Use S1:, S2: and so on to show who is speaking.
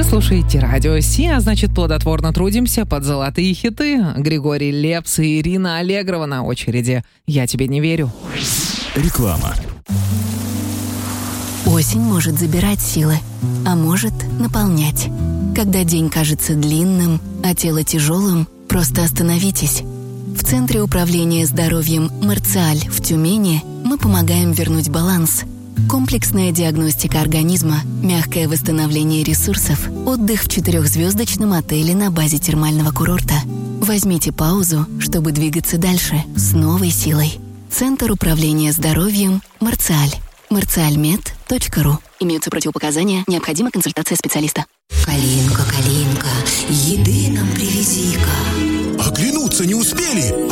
S1: Вы слушаете Радио Си, а значит, плодотворно трудимся под золотые хиты. Григорий Лепс и Ирина Аллегрова на очереди. «Я тебе не верю».
S2: Реклама.
S3: Осень может забирать силы, а может наполнять. Когда день кажется длинным, а тело тяжелым, просто остановитесь. В Центре управления здоровьем «Марциаль» в Тюмени мы помогаем вернуть баланс. Комплексная диагностика организма, мягкое восстановление ресурсов, отдых в 4-звездочном отеле на базе термального курорта. Возьмите паузу, чтобы двигаться дальше с новой силой. Центр управления здоровьем «Марциаль». marcialmed.ru. Имеются противопоказания, необходима консультация специалиста.
S4: Калинка, Калинка, еды нам привези-ка.
S5: Оглянуться не успели,